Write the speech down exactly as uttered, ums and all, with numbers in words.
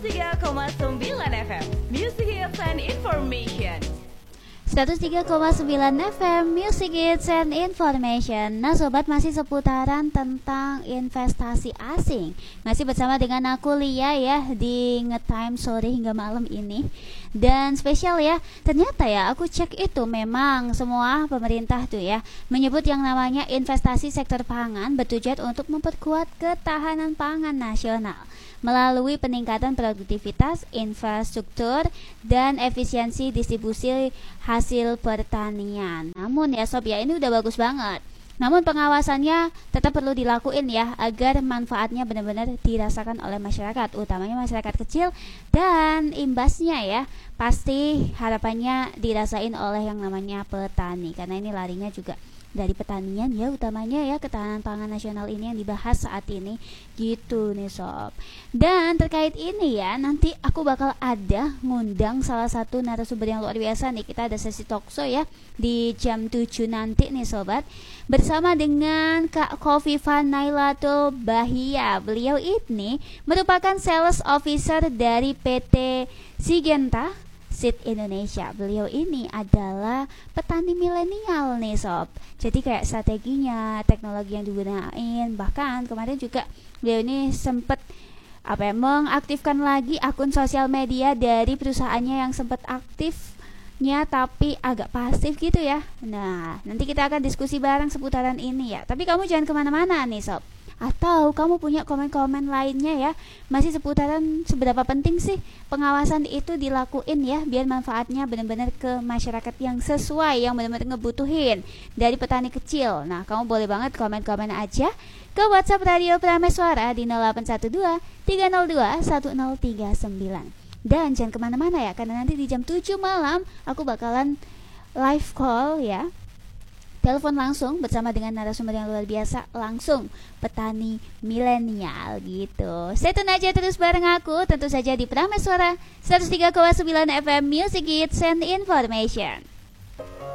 seratus tiga koma sembilan F M Music Hits and Information. seratus tiga koma sembilan F M Music Hits and Information. Nah sobat, masih seputaran tentang investasi asing. Masih bersama dengan aku Lia ya di Ngetime sore hingga malam ini. Dan spesial ya, ternyata ya aku cek itu memang semua pemerintah tuh ya menyebut yang namanya investasi sektor pangan bertujuan untuk memperkuat ketahanan pangan nasional melalui peningkatan produktivitas, infrastruktur, dan efisiensi distribusi hasil pertanian. Namun ya sob ya, ini udah bagus banget. Namun pengawasannya tetap perlu dilakuin ya agar manfaatnya benar-benar dirasakan oleh masyarakat, utamanya masyarakat kecil, dan imbasnya ya pasti harapannya dirasain oleh yang namanya petani, karena ini larinya juga dari pertanian ya, utamanya ya ketahanan pangan nasional ini yang dibahas saat ini gitu nih sob. Dan terkait ini ya, nanti aku bakal ada ngundang salah satu narasumber yang luar biasa nih. Kita ada sesi talkshow ya di jam tujuh nanti nih sobat, bersama dengan Kak Khofifa Nailatul Bahia. Beliau ini merupakan sales officer dari P T Syngenta Seed Indonesia. Beliau ini adalah petani milenial nih sob. Jadi kayak strateginya, teknologi yang digunain, bahkan kemarin juga beliau ini sempat apa ya, mengaktifkan lagi akun sosial media dari perusahaannya yang sempat aktifnya tapi agak pasif gitu ya. Nah nanti kita akan diskusi bareng seputaran ini ya. Tapi kamu jangan kemana-mana nih sob, atau kamu punya komen-komen lainnya ya, masih seputaran seberapa penting sih pengawasan itu dilakuin ya biar manfaatnya benar-benar ke masyarakat yang sesuai, yang benar-benar ngebutuhin dari petani kecil. Nah kamu boleh banget komen-komen aja ke WhatsApp Radio Prameswara di nol delapan satu dua tiga nol dua satu nol tiga sembilan. Dan jangan kemana-mana ya, karena nanti di jam tujuh malam aku bakalan live call ya, telepon langsung bersama dengan narasumber yang luar biasa, langsung petani milenial gitu. Stay tune aja terus bareng aku, tentu saja di Prameswara seratus tiga koma sembilan F M Music Hits and Information.